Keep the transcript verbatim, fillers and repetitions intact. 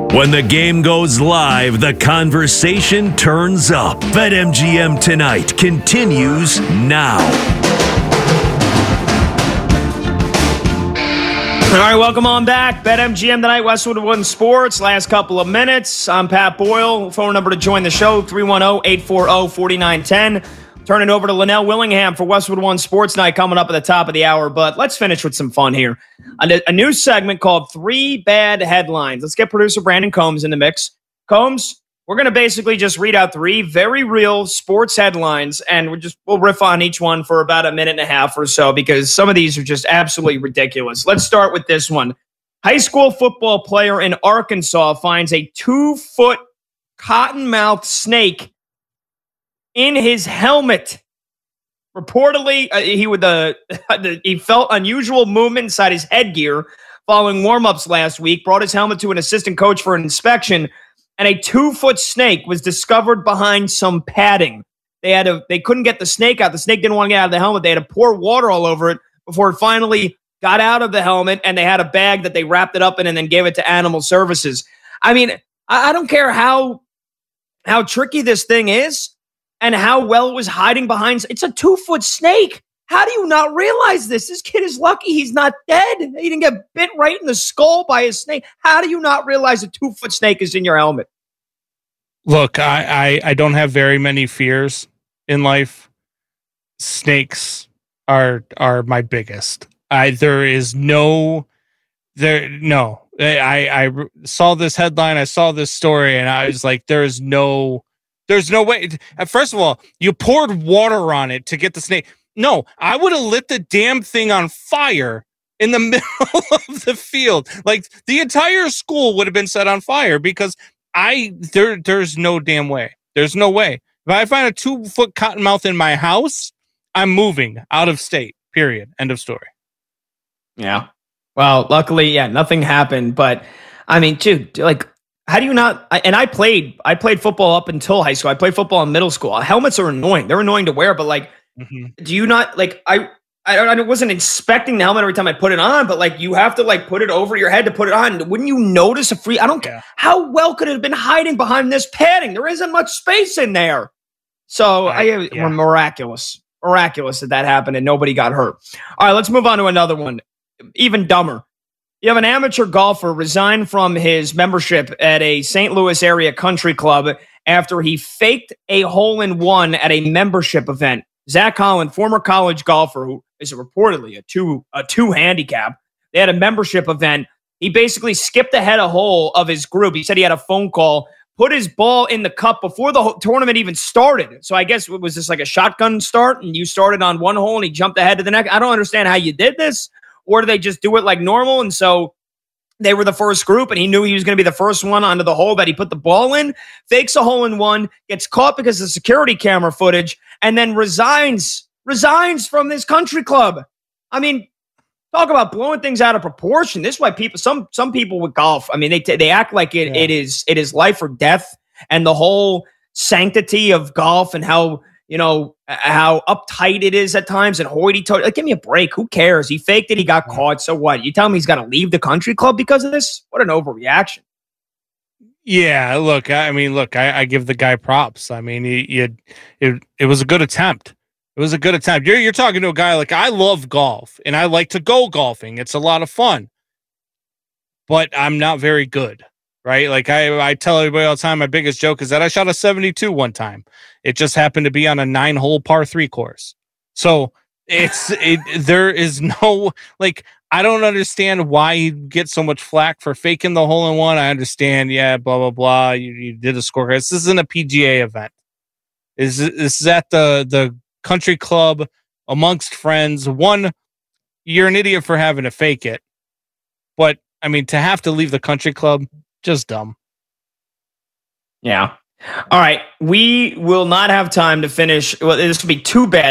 When the game goes live, the conversation turns up. BetMGM Tonight continues now. All right, welcome on back. BetMGM Tonight, Westwood One Sports. Last couple of minutes. I'm Pat Boyle. Phone number to join the show, three one zero, eight four zero, four nine one zero. Turn it over to Linnell Willingham for Westwood One Sports Night coming up at the top of the hour. But let's finish with some fun here. A, a new segment called Three Bad Headlines. Let's get producer Brandon Combs in the mix. Combs, we're going to basically just read out three very real sports headlines, and we'll just we'll riff on each one for about a minute and a half or so because some of these are just absolutely ridiculous. Let's start with this one. High school football player in Arkansas finds a two-foot cottonmouth snake in his helmet. Reportedly, uh, he would uh, he felt unusual movement inside his headgear following warm-ups last week, brought his helmet to an assistant coach for an inspection, and a two-foot snake was discovered behind some padding. They had to, they couldn't get the snake out. The snake didn't want to get out of the helmet. They had to pour water all over it before it finally got out of the helmet, and they had a bag that they wrapped it up in and then gave it to Animal Services. I mean, I, I don't care how how tricky this thing is and how well it was hiding behind. It's a two-foot snake. How do you not realize this? This kid is lucky he's not dead. He didn't get bit right in the skull by a snake. How do you not realize a two-foot snake is in your helmet? Look, I, I, I don't have very many fears in life. Snakes are are my biggest. I there is no there no. I I saw this headline, I saw this story, and I was like, there is no there's no way. First of all, you poured water on it to get the snake. No, I would have lit the damn thing on fire in the middle of the field. Like the entire school would have been set on fire because I there there's no damn way. There's no way. If I find a two foot cottonmouth in my house, I'm moving out of state. Period. End of story. Yeah. Well, luckily, yeah, nothing happened. But I mean, dude, like, how do you not? I, and I played, I played football up until high school. I played football in middle school. Helmets are annoying. They're annoying to wear, but like, mm-hmm. do you not like? I, I, I wasn't inspecting the helmet every time I put it on, but like, you have to like put it over your head to put it on. Wouldn't you notice a free? I don't. Yeah. How well could it have been hiding behind this padding? There isn't much space in there. So I, I yeah. miraculous, miraculous that that happened and nobody got hurt. All right, let's move on to another one. Even dumber. You have an amateur golfer resign from his membership at a Saint Louis area country club after he faked a hole-in-one at a membership event. Zach Holland, former college golfer who is reportedly a two a two handicap, they had a membership event. He basically skipped ahead a hole of his group. He said he had a phone call, put his ball in the cup before the tournament even started. So I guess it was just like a shotgun start, and you started on one hole and he jumped ahead to the next. I don't understand how you did this. Or do they just do it like normal? And so they were the first group, and he knew he was going to be the first one onto the hole that he put the ball in, fakes a hole in one, gets caught because of security camera footage, and then resigns, resigns from this country club. I mean, talk about blowing things out of proportion. This is why people, some some people with golf, I mean, they they act like it yeah. it is it is life or death, and the whole sanctity of golf and how, you know, how uptight it is at times and hoity-toity. Like, give me a break. Who cares? He faked it. He got caught. So what? You tell me he's got to leave the country club because of this? What an overreaction. Yeah, look, I mean, look, I, I give the guy props. I mean, he, he had, it, it was a good attempt. It was a good attempt. You're, you're talking to a guy like, I love golf, and I like to go golfing. It's a lot of fun. But I'm not very good. Right? Like I, I tell everybody all the time, my biggest joke is that I shot a seventy-two one time. It just happened to be on a nine hole par three course. So it's, it, there is no, like, I don't understand why you get so much flack for faking the hole in one. I understand. Yeah. Blah, blah, blah. You, you did a scorecard. This isn't a P G A event. Is this is at the, the country club amongst friends. One, you're an idiot for having to fake it. But I mean, to have to leave the country club, just dumb. Yeah. All right. We will not have time to finish. Well, this will be too bad.